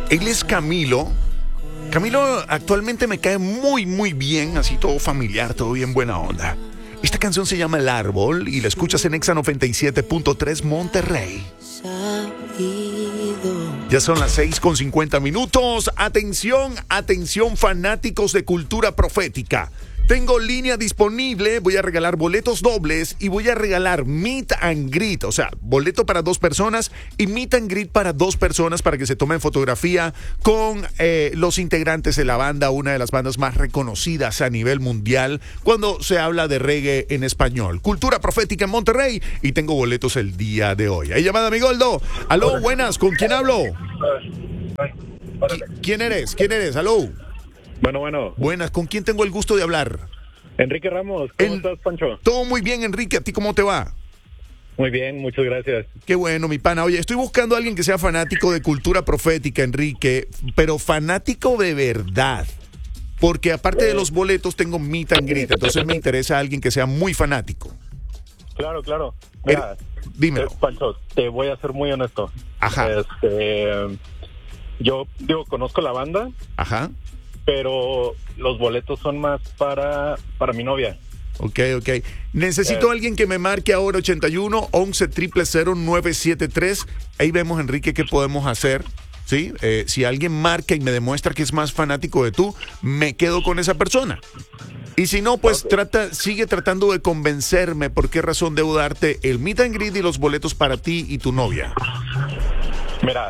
Él es Camilo. Camilo actualmente me cae muy, muy bien, así todo familiar, todo bien buena onda. Esta canción se llama El Árbol y la escuchas en Exa 97.3 Monterrey. Ya son las 6:50. Atención, atención, fanáticos de cultura profética. Tengo línea disponible, voy a regalar boletos dobles y voy a regalar meet and greet, o sea, boleto para 2 personas y meet and greet para 2 personas para que se tomen fotografía con los integrantes de la banda, una de las bandas más reconocidas a nivel mundial cuando se habla de reggae en español. Cultura profética en Monterrey y tengo boletos el día de hoy. Hay llamada, mi Goldo. Aló, buenas, ¿con quién hablo? ¿Quién eres? Aló. Bueno. Buenas, ¿con quién tengo el gusto de hablar? Enrique Ramos, ¿cómo estás, Pancho? Todo muy bien, Enrique, ¿a ti cómo te va? Muy bien, muchas gracias. Qué bueno, mi pana. Oye, estoy buscando a alguien que sea fanático de cultura profética, Enrique, pero fanático de verdad. Porque aparte de los boletos tengo meet and greet, entonces me interesa alguien que sea muy fanático. Claro. Mira, dímelo. Pancho, te voy a ser muy honesto. Ajá. Yo conozco la banda. Ajá. Pero los boletos son más para mi novia. Ok. Necesito a alguien que me marque ahora 81 11 000 973. Ahí vemos, Enrique, qué podemos hacer. ¿Sí? Si alguien marca y me demuestra que es más fanático de tú, me quedo con esa persona. Y si no, pues sigue tratando de convencerme por qué razón debo darte el meet and greet y los boletos para ti y tu novia. Mira,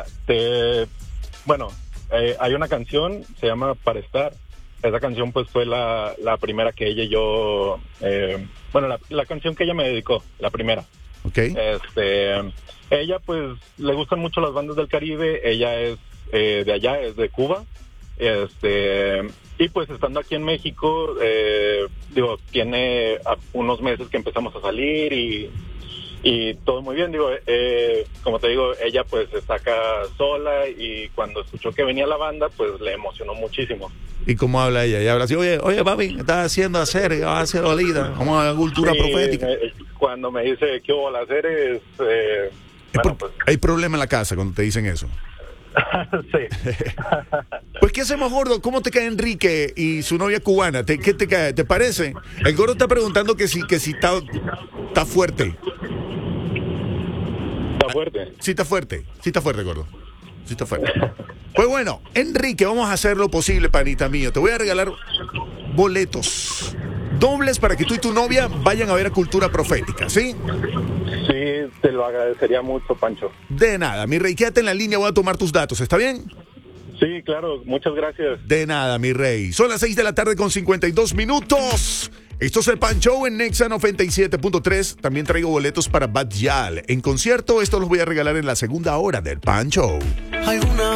hay una canción, se llama Para Estar. Esa canción pues fue la primera que ella y yo, la canción que ella me dedicó, la primera. Okay. Ella pues le gustan mucho las bandas del Caribe, ella es de allá, es de Cuba. Y pues estando aquí en México, tiene unos meses que empezamos a salir y todo muy bien, como te digo, ella pues está acá sola y cuando escuchó que venía la banda, pues le emocionó muchísimo. ¿Y cómo habla ella? Ella habla así, oye papi, ¿qué estás haciendo hacer? Va a hacer olida, vamos a la cultura profética. Cuando me dice qué hubo hacer es... Hay problema en la casa cuando te dicen eso. Sí. Pues ¿qué hacemos, gordo? ¿Cómo te cae Enrique y su novia cubana? ¿Qué te cae? ¿Te parece? El gordo está preguntando que si está fuerte. ¿Está fuerte? Sí está fuerte, gordo. Sí está fuerte. Pues bueno, Enrique, vamos a hacer lo posible, panita mío. Te voy a regalar boletos dobles para que tú y tu novia vayan a ver a Cultura Profética, ¿sí? Sí, te lo agradecería mucho, Pancho. De nada, mi rey, quédate en la línea, voy a tomar tus datos, ¿está bien? Sí, claro, muchas gracias. De nada, mi rey. Son las 6:52. Esto es el Pan Show en Exa 97.3. También traigo boletos para Bad Yal. En concierto, estos los voy a regalar en la segunda hora del Pan Show.